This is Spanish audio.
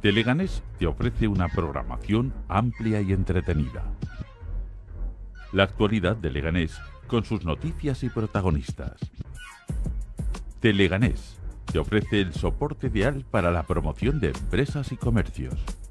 Teleganés te ofrece una programación amplia y entretenida. La actualidad de Leganés con sus noticias y protagonistas. Teleganés te ofrece el soporte ideal para la promoción de empresas y comercios.